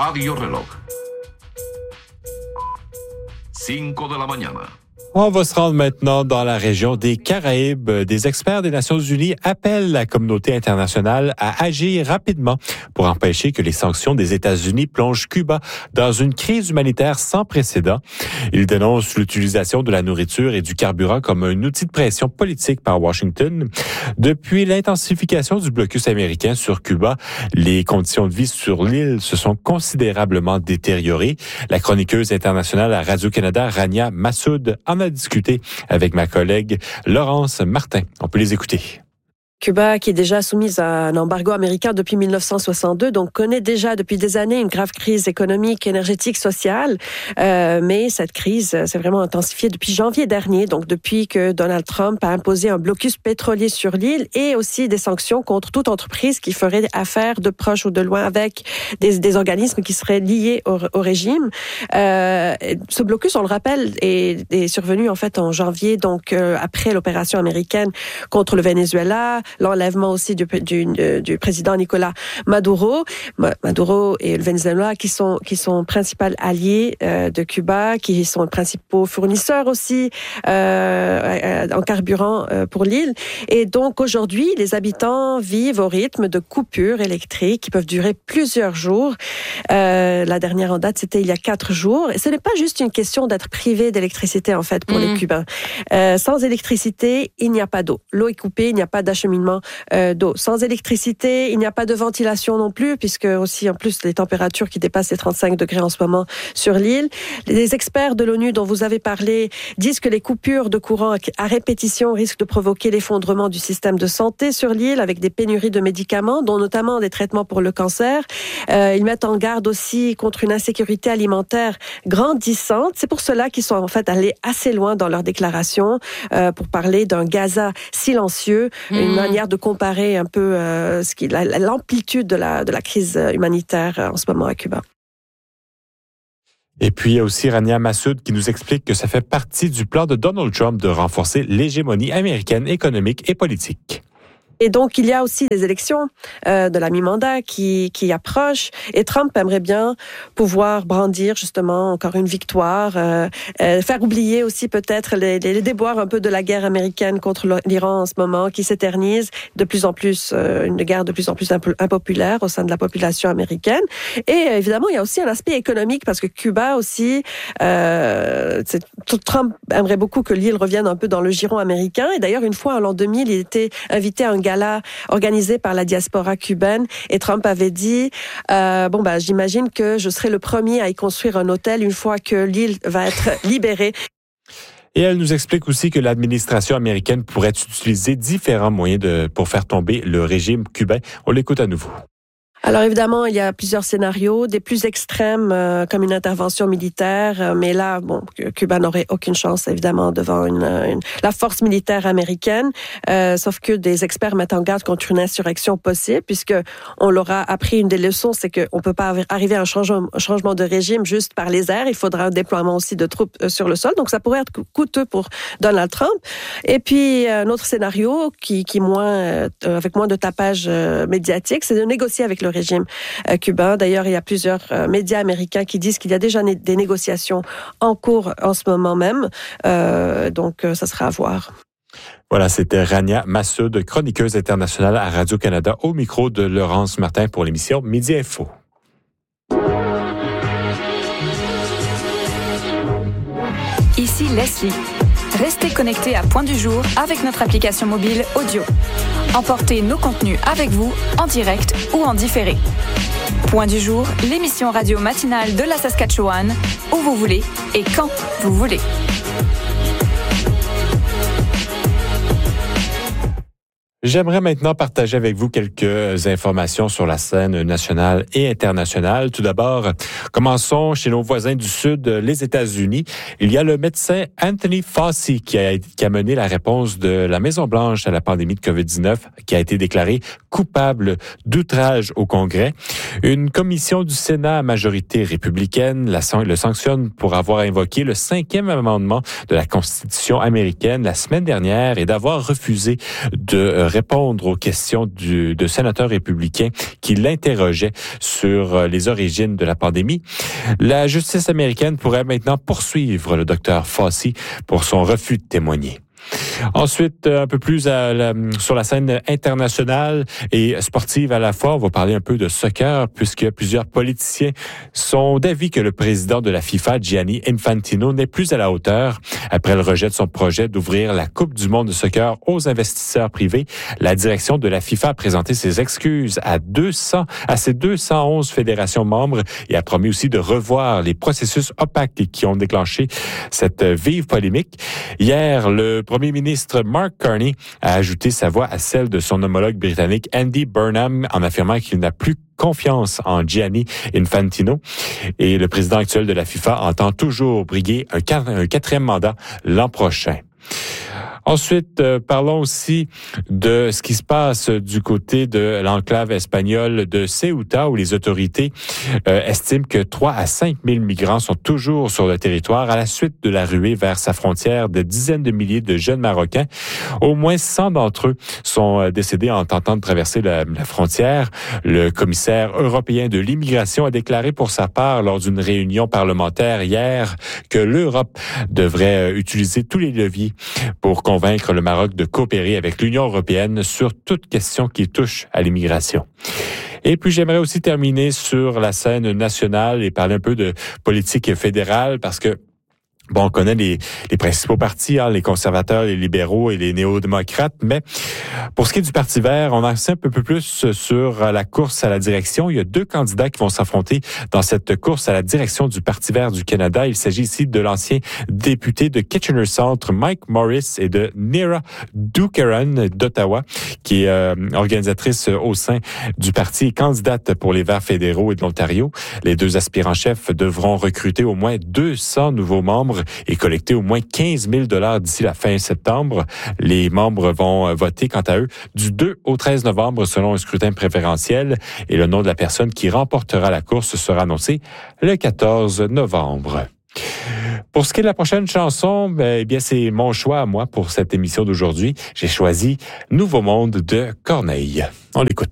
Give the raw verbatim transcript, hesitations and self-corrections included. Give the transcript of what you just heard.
Radio Reloj. cinco de la mañana. On va se rendre maintenant dans la région des Caraïbes. Des experts des Nations Unies appellent la communauté internationale à agir rapidement pour empêcher que les sanctions des États-Unis plongent Cuba dans une crise humanitaire sans précédent. Ils dénoncent l'utilisation de la nourriture et du carburant comme un outil de pression politique par Washington. Depuis l'intensification du blocus américain sur Cuba, les conditions de vie sur l'île se sont considérablement détériorées. La chroniqueuse internationale à Radio-Canada, Rania Massoud, en a discuté avec ma collègue Laurence Martin. On peut les écouter. Cuba, qui est déjà soumise à un embargo américain depuis mille neuf cent soixante-deux, donc connaît déjà depuis des années une grave crise économique, énergétique, sociale. Euh, mais cette crise s'est vraiment intensifiée depuis janvier dernier, donc depuis que Donald Trump a imposé un blocus pétrolier sur l'île et aussi des sanctions contre toute entreprise qui ferait affaire de proche ou de loin avec des, des organismes qui seraient liés au, au régime. Euh, ce blocus, on le rappelle, est, est survenu en fait en janvier, donc euh, après l'opération américaine contre le Venezuela, l'enlèvement aussi du, du, du président Nicolas Maduro. Maduro et le Venezuela qui sont, qui sont principaux alliés euh, de Cuba, qui sont les principaux fournisseurs aussi euh, en carburant euh, pour l'île. Et donc aujourd'hui, les habitants vivent au rythme de coupures électriques qui peuvent durer plusieurs jours. Euh, la dernière en date, c'était il y a quatre jours. Et ce n'est pas juste une question d'être privé d'électricité en fait pour mmh. les Cubains. Euh, sans électricité, il n'y a pas d'eau. L'eau est coupée, il n'y a pas d'acheminement Euh, d'eau. Sans électricité, il n'y a pas de ventilation non plus, puisque aussi en plus les températures qui dépassent les trente-cinq degrés en ce moment sur l'île. Les experts de l'ONU dont vous avez parlé disent que les coupures de courant à répétition risquent de provoquer l'effondrement du système de santé sur l'île avec des pénuries de médicaments, dont notamment des traitements pour le cancer. Euh, ils mettent en garde aussi contre une insécurité alimentaire grandissante. C'est pour cela qu'ils sont en fait allés assez loin dans leurs déclarations euh, pour parler d'un Gaza silencieux, mmh. une manière de comparer un peu euh, ce qui, la, l'amplitude de la, de la crise humanitaire euh, en ce moment à Cuba. Et puis, il y a aussi Rania Massoud qui nous explique que ça fait partie du plan de Donald Trump de renforcer l'hégémonie américaine économique et politique. Et donc, il y a aussi des élections euh, de la mi-mandat qui, qui approchent. Et Trump aimerait bien pouvoir brandir justement encore une victoire, euh, euh, faire oublier aussi peut-être les, les déboires un peu de la guerre américaine contre l'Iran en ce moment, qui s'éternise de plus en plus, euh, une guerre de plus en plus impopulaire au sein de la population américaine. Et euh, évidemment, il y a aussi un aspect économique parce que Cuba aussi, euh, c'est, Trump aimerait beaucoup que l'île revienne un peu dans le giron américain. Et d'ailleurs, une fois en l'an deux mille, il était invité à un gala organisé par la diaspora cubaine et Trump avait dit euh, bon bah j'imagine que je serai le premier à y construire un hôtel une fois que l'île va être libérée. Et elle nous explique aussi que l'administration américaine pourrait utiliser différents moyens de, pour faire tomber le régime cubain. On l'écoute à nouveau. Alors évidemment, il y a plusieurs scénarios, des plus extrêmes euh, comme une intervention militaire, euh, mais là, bon, Cuba n'aurait aucune chance évidemment devant une, une la force militaire américaine. Euh, sauf que des experts mettent en garde contre une insurrection possible, puisque on leur a appris une des leçons, c'est que on peut pas arriver à un changement, un changement de régime juste par les airs. Il faudra un déploiement aussi de troupes euh, sur le sol. Donc ça pourrait être coûteux pour Donald Trump. Et puis un autre scénario qui, qui moins euh, avec moins de tapage euh, médiatique, c'est de négocier avec le régime euh, cubain. D'ailleurs, il y a plusieurs euh, médias américains qui disent qu'il y a déjà né- des négociations en cours en ce moment même. Euh, donc, euh, ça sera à voir. Voilà, c'était Rania Massoud, chroniqueuse internationale à Radio-Canada, au micro de Laurence Martin pour l'émission Midi Info. Ici Leslie. Restez connectés à Point du Jour avec notre application mobile audio. Emportez nos contenus avec vous en direct ou en différé. Point du Jour, l'émission radio matinale de la Saskatchewan, où vous voulez et quand vous voulez. J'aimerais maintenant partager avec vous quelques informations sur la scène nationale et internationale. Tout d'abord, commençons chez nos voisins du Sud, les États-Unis. Il y a le médecin Anthony Fauci qui a, qui a mené la réponse de la Maison-Blanche à la pandémie de covid dix-neuf, qui a été déclaré coupable d'outrage au Congrès. Une commission du Sénat à majorité républicaine la, le sanctionne pour avoir invoqué le cinquième amendement de la Constitution américaine la semaine dernière et d'avoir refusé de répondre aux questions du, de sénateurs républicains qui l'interrogeaient sur les origines de la pandémie. La justice américaine pourrait maintenant poursuivre le docteur Fauci pour son refus de témoigner. Ensuite, un peu plus à la, sur la scène internationale et sportive à la fois, on va parler un peu de soccer puisque plusieurs politiciens sont d'avis que le président de la FIFA, Gianni Infantino, n'est plus à la hauteur. Après le rejet de son projet d'ouvrir la Coupe du monde de soccer aux investisseurs privés, la direction de la FIFA a présenté ses excuses à deux cents, à ses deux cent onze fédérations membres et a promis aussi de revoir les processus opaques qui ont déclenché cette vive polémique. Hier, le premier ministre Mark Carney a ajouté sa voix à celle de son homologue britannique Andy Burnham en affirmant qu'il n'a plus confiance en Gianni Infantino. Et le président actuel de la FIFA entend toujours briguer un, un quatrième mandat l'an prochain. Ensuite, euh, parlons aussi de ce qui se passe du côté de l'enclave espagnole de Ceuta, où les autorités euh, estiment que trois à cinq mille migrants sont toujours sur le territoire à la suite de la ruée vers sa frontière de dizaines de milliers de jeunes Marocains. Au moins cent d'entre eux sont décédés en tentant de traverser la, la frontière. Le commissaire européen de l'immigration a déclaré pour sa part lors d'une réunion parlementaire hier que l'Europe devrait utiliser tous les leviers pour convaincre le Maroc de coopérer avec l'Union européenne sur toute question qui touche à l'immigration. Et puis, j'aimerais aussi terminer sur la scène nationale et parler un peu de politique fédérale parce que bon, on connaît les, les principaux partis, hein, les conservateurs, les libéraux et les néo-démocrates, mais pour ce qui est du Parti vert, on en sait un peu plus sur la course à la direction. Il y a deux candidats qui vont s'affronter dans cette course à la direction du Parti vert du Canada. Il s'agit ici de l'ancien député de Kitchener Centre, Mike Morris, et de Neera Dookeran d'Ottawa, qui est euh, organisatrice au sein du parti et candidate pour les Verts fédéraux et de l'Ontario. Les deux aspirants-chefs devront recruter au moins deux cents nouveaux membres et collecter au moins quinze mille dollars d'ici la fin septembre. Les membres vont voter, quant à eux, du deux au treize novembre selon un scrutin préférentiel et le nom de la personne qui remportera la course sera annoncé le quatorze novembre. Pour ce qui est de la prochaine chanson, ben, eh bien, c'est mon choix à moi pour cette émission d'aujourd'hui. J'ai choisi Nouveau Monde de Corneille. On l'écoute.